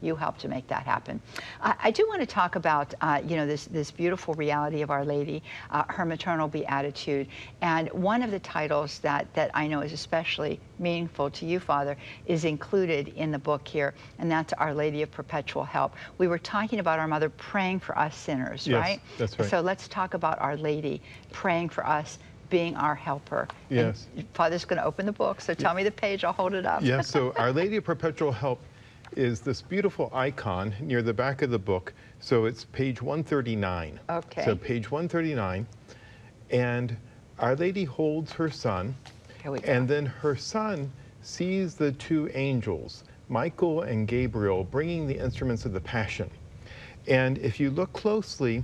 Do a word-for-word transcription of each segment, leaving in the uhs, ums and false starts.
You help to make that happen. I, I do want to talk about, uh, you know, this, this beautiful reality of Our Lady, uh, her maternal beatitude. And one of the titles that, that I know is especially meaningful to you, Father, is included in the book here, and that's Our Lady of Perpetual Help. We were talking about our mother praying for us sinners, yes, right? That's right. So let's talk about Our Lady praying for us, being our helper. Yes. And Father's going to open the book, so tell me the page, I'll hold it up. Yes, so Our Lady of Perpetual Help is this beautiful icon near the back of the book. So it's page one thirty-nine. Okay. So page one thirty-nine, and Our Lady holds her son, Here we go. and then her son sees the two angels, Michael and Gabriel, bringing the instruments of the Passion. And if you look closely,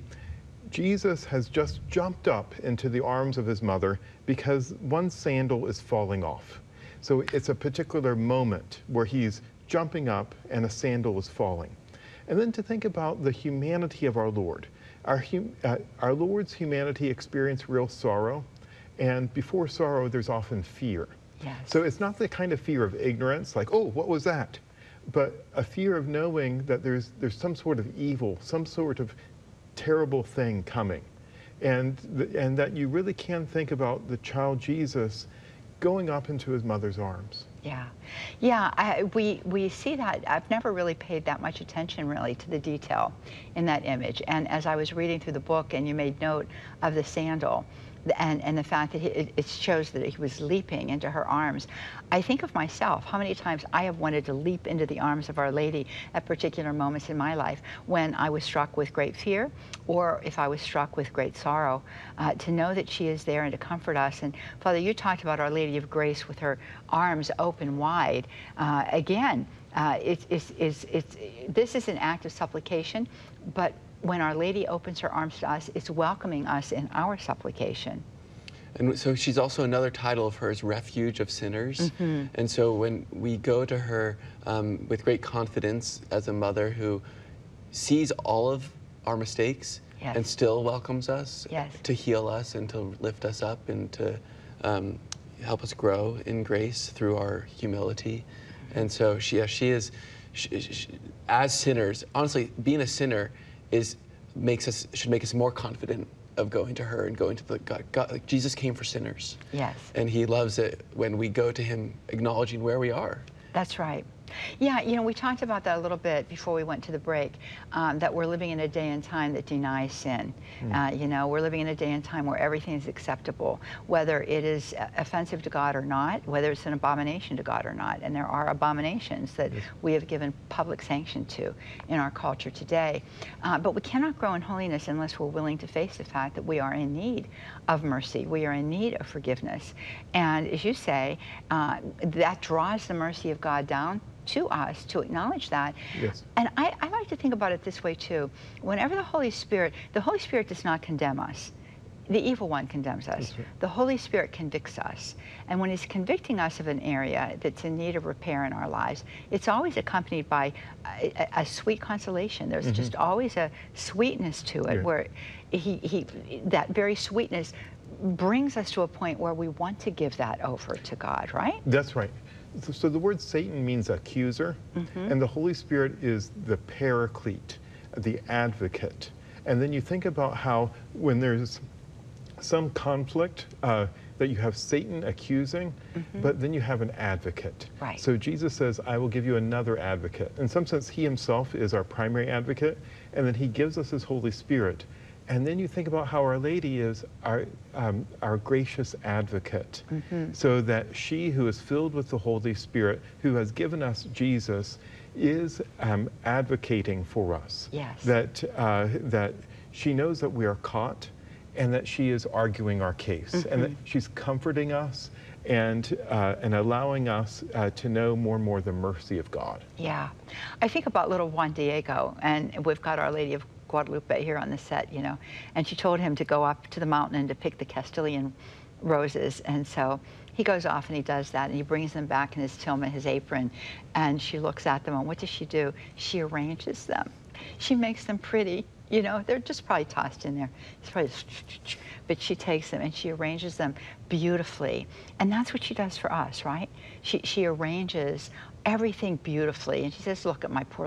Jesus has just jumped up into the arms of his mother because one sandal is falling off. So it's a particular moment where he's jumping up and a sandal is falling. And then to think about the humanity of our Lord. Our, hum uh, our Lord's humanity experienced real sorrow, and before sorrow there's often fear. Yes. So it's not the kind of fear of ignorance, like, oh, what was that? But a fear of knowing that there's, there's some sort of evil, some sort of terrible thing coming. And, the, and that you really can think about the child Jesus going up into his mother's arms. Yeah, yeah. I, we we see that. I've never really paid that much attention, really, to the detail in that image. And as I was reading through the book, and you made note of the sandal, and and the fact that he, it, it shows that he was leaping into her arms, I think of myself. How many times I have wanted to leap into the arms of Our Lady at particular moments in my life when I was struck with great fear, or if I was struck with great sorrow, uh, to know that she is there and to comfort us. And Father, you talked about Our Lady of Grace with her arms open wide. Uh, again, uh, it's, it's, it's, it's, this is an act of supplication, but when Our Lady opens her arms to us, it's welcoming us in our supplication. And so she's also another title of hers, Refuge of Sinners. Mm-hmm. And so when we go to her um, with great confidence as a mother who sees all of our mistakes, yes, and still welcomes us, yes, to heal us and to lift us up and to um, help us grow in grace through our humility. And so she, yeah, she is, she, she, as sinners, honestly, being a sinner is makes us should make us more confident of going to her and going to the God. God like Jesus came for sinners. Yes. And he loves it when we go to him acknowledging where we are. That's right. Yeah, you know, we talked about that a little bit before we went to the break, um, that we're living in a day and time that denies sin. Mm. Uh, you know, we're living in a day and time where everything is acceptable, whether it is offensive to God or not, whether it's an abomination to God or not. And there are abominations that yes, we have given public sanction to in our culture today. Uh, but we cannot grow in holiness unless we're willing to face the fact that we are in need of mercy. We are in need of forgiveness. And as you say, uh, that draws the mercy of God down to us to acknowledge that. Yes. And I, I like to think about it this way too. Whenever the Holy Spirit, the Holy Spirit does not condemn us. The evil one condemns us. Right. The Holy Spirit convicts us. And when he's convicting us of an area that's in need of repair in our lives, it's always accompanied by a, a, a sweet consolation. There's mm-hmm. just always a sweetness to it, yeah, where he, he, that very sweetness brings us to a point where we want to give that over to God, right? That's right. So the word Satan means accuser, mm-hmm, and the Holy Spirit is the paraclete, the advocate. And then you think about how when there's some conflict, uh, that you have Satan accusing, mm-hmm, but then you have an advocate. Right. So Jesus says, I will give you another advocate. In some sense, he himself is our primary advocate, and then he gives us his Holy Spirit. And then you think about how Our Lady is our, um, our gracious advocate, mm-hmm, so that she who is filled with the Holy Spirit, who has given us Jesus, is um, advocating for us. Yes. That, uh, that she knows that we are caught, and that she is arguing our case, mm-hmm, and that she's comforting us and, uh, and allowing us uh, to know more and more the mercy of God. Yeah. I think about little Juan Diego, and we've got Our Lady of Guadalupe here on the set, you know, and she told him to go up to the mountain and to pick the Castilian roses. And so he goes off and he does that, and he brings them back in his tilma, his apron, and she looks at them, and what does she do? She arranges them. She makes them pretty. You know, they're just probably tossed in there. It's probably, but she takes them and she arranges them beautifully. And that's what she does for us, right? She, she arranges everything beautifully. And she says, look at my poor